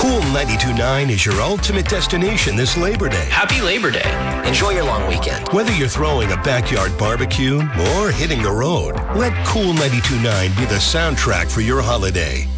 Cool 92.9 is your ultimate destination this Labor Day. Happy Labor Day. Enjoy your long weekend. Whether you're throwing a backyard barbecue or hitting the road, let Cool 92.9 be the soundtrack for your holiday.